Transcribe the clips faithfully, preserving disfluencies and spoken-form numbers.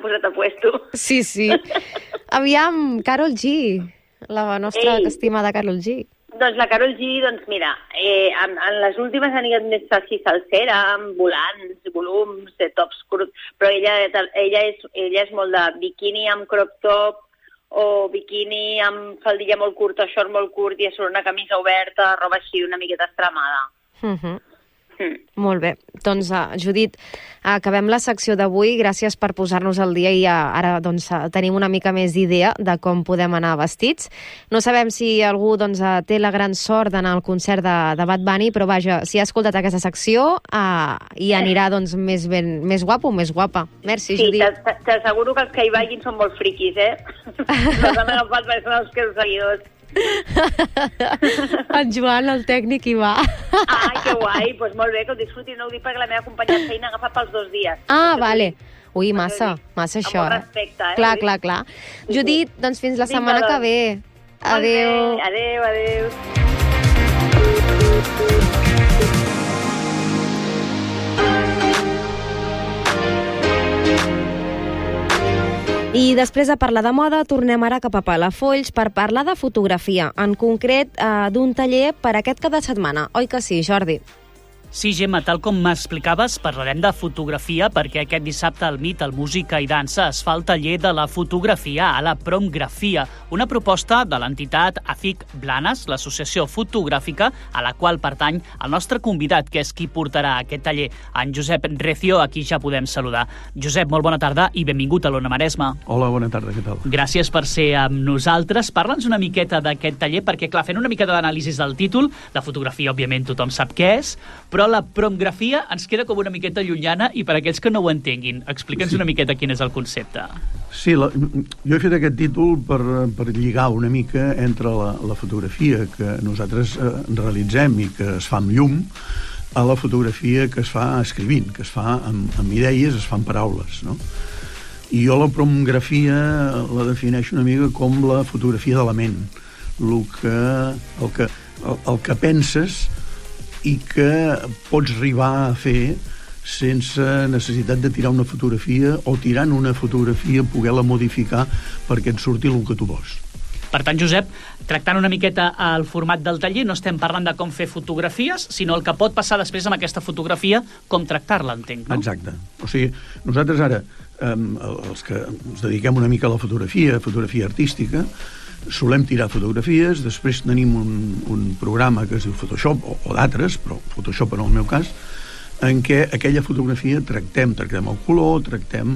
posat a puesto. Sí, sí. Aviam, Karol G, la nostra Ei. estimada Karol G. Doncs la Karol G, doncs mira, eh, en, en les últimes han anat més així salsera, amb volants, volums, eh, tops curts, però ella, ella, és, ella és molt de bikini amb crop top, o bikini amb faldilla molt curta, short molt curt, i a sobre una camisa oberta, roba així una miqueta estremada. Uh-huh. Mm. Molt bé. Doncs, uh, Judit, acabem la secció d'avui. Gràcies per posar-nos al dia i uh, ara doncs, uh, tenim una mica més d'idea de com podem anar vestits. No sabem si algú doncs, uh, té la gran sort d'anar al concert de, de Bad Bunny, però vaja, si ha escoltat aquesta secció uh, hi anirà doncs, més, ben, més guapo, més guapa. Merci, sí, Judit. Sí, t'asseguro que els que hi vagin són molt friquis, eh? Els han agafat perquè són els que els seguidors. En Joan, el tècnic, hi va. Ah, que guai, doncs molt bé, que ho disfruti. No ho dic perquè la meva companya de feina ha agafat pels dos dies. Ah, vale. Ui, massa, massa això. Amb molt respecte, eh? Clar, clar, clar. Sí, Judit, sí. Doncs fins la setmana que ve. Adéu. Adéu, adéu. I després de parlar de moda, tornem ara cap a Palafolls per parlar de fotografia, en concret eh, d'un taller per aquest cap de setmana. Oi que sí, Jordi? Sí, Gemma, tal com m'explicaves, parlarem de fotografia perquè aquest dissabte al MIT, al Música i Dansa, es fa el taller de la fotografia a la Promgrafia, una proposta de l'entitat A F I C Blanes, l'associació fotogràfica a la qual pertany el nostre convidat, que és qui portarà aquest taller, en Josep Recio, a qui ja podem saludar. Josep, molt bona tarda i benvingut a l'Ona Maresma. Hola, bona tarda, què tal? Gràcies per ser amb nosaltres. Parla'ns una miqueta d'aquest taller, perquè, clar, fent una miqueta d'anàlisi del títol, la fotografia, òbviament, tothom sap què és, però la promgrafia ens queda com una miqueta llunyana i per aquells que no ho entenguin, explica'ns sí. una miqueta quin és el concepte. Sí, la, jo he fet aquest títol per, per lligar una mica entre la, la fotografia que nosaltres eh, realitzem i que es fa amb llum a la fotografia que es fa escrivint, que es fa amb, amb idees, es fan paraules, no? I jo la promgrafia la defineixo una mica com la fotografia de la ment, el que, el que, el, el que penses i que pots arribar a fer sense necessitat de tirar una fotografia o tirant una fotografia poder-la modificar perquè et surti el que tu vols. Per tant, Josep, tractant una miqueta el format del taller, no estem parlant de com fer fotografies, sinó el que pot passar després amb aquesta fotografia, com tractar-la, entenc, no? Exacte. O sigui, nosaltres ara, eh, els que ens dediquem una mica a la fotografia, fotografia artística, solem tirar fotografies, després tenim un, un programa que es diu Photoshop, o, o d'altres, però Photoshop en el meu cas, en què aquella fotografia tractem, tractem el color, tractem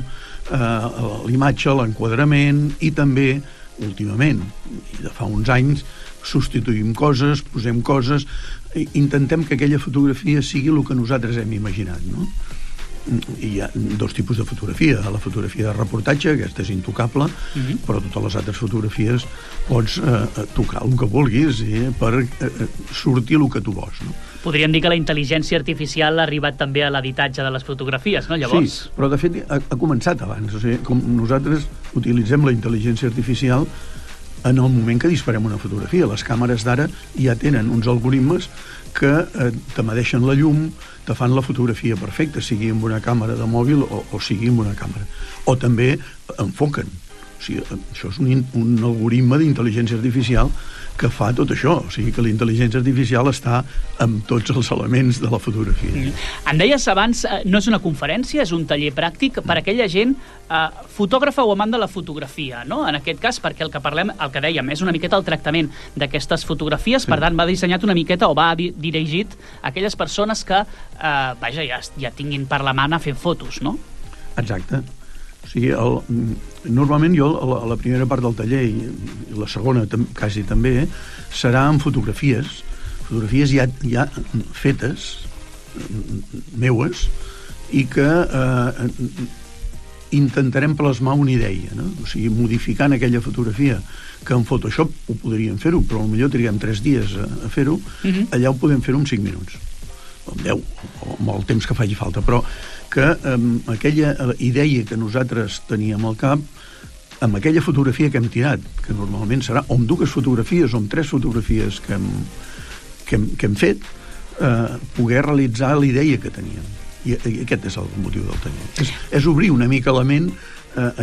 eh, l'imatge, l'enquadrament, i també, últimament, i de fa uns anys, substituïm coses, posem coses, intentem que aquella fotografia sigui el que nosaltres hem imaginat, no? Hi ha dos tipus de fotografia. La fotografia de reportatge, aquesta és intocable, mm-hmm. però totes les altres fotografies pots eh, tocar el que vulguis eh, per eh, sortir el que tu vols, no? Podríem dir que la intel·ligència artificial ha arribat també a l'editatge de les fotografies, no, llavors? Sí, però de fet ha, ha començat abans. O sigui, com nosaltres utilitzem la intel·ligència artificial en el moment que disparem una fotografia. Les càmeres d'ara ja tenen uns algoritmes que eh, te medeixen la llum, te fan la fotografia perfecta, sigui amb una càmera de mòbil o, o sigui amb una càmera. O també enfoquen. O sigui, això és un, un algoritme d'intel·ligència artificial que fa tot això. O sigui que la intel·ligència artificial està amb tots els elements de la fotografia. Mm. Em deies abans, no és una conferència, és un taller pràctic per a aquella gent eh, fotògrafa o amant de la fotografia, no? En aquest cas, perquè el que parlem, el que dèiem, és una miqueta el tractament d'aquestes fotografies, sí. Per tant, va dissenyat una miqueta o va di dirigit a aquelles persones que, eh, vaja, ja, ja tinguin per la mà anar fent fotos, no? Exacte. O sigui, el, normalment jo la, la primera part del taller i, i la segona tam, quasi també serà amb fotografies fotografies ja, ja fetes meues i que eh, intentarem plasmar una idea, no? O sigui, modificant aquella fotografia que en Photoshop ho podríem fer-ho, però potser triguem tres dies a, a fer-ho, uh-huh. Allà ho podem fer-ho en cinc minuts o en deu, o amb el temps que faci falta, però que amb aquella idea que nosaltres teníem al cap, amb aquella fotografia que hem tirat, que normalment serà o amb dues fotografies o amb tres fotografies que hem, que hem, que hem fet, eh, poder realitzar la idea que teníem. I, i aquest és el motiu del taller. És, és obrir una mica la ment eh,